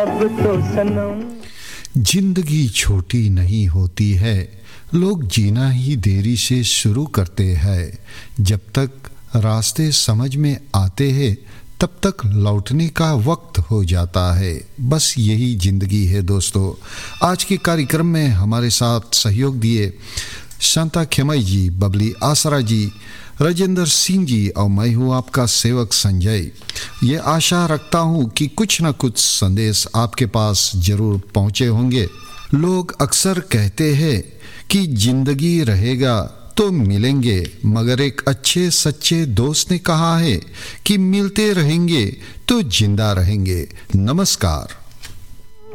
अब तो सनम जिंदगी छोटी नहीं होती है, लोग जीना ही देरी से शुरू करते हैं। जब तक रास्ते समझ में आते हैं तब तक लौटने का वक्त हो जाता है। बस यही जिंदगी है दोस्तों। आज के कार्यक्रम में हमारे साथ सहयोग दिए शांता खेमई जी, बबली आसरा जी, राजेंद्र सिंह जी और मैं हूँ आपका सेवक संजय। ये आशा रखता हूँ कि कुछ न कुछ संदेश आपके पास जरूर पहुँचे होंगे। लोग अक्सर कहते हैं कि जिंदगी रहेगा तो मिलेंगे, मगर एक अच्छे सच्चे दोस्त ने कहा है कि मिलते रहेंगे तो जिंदा रहेंगे। नमस्कार।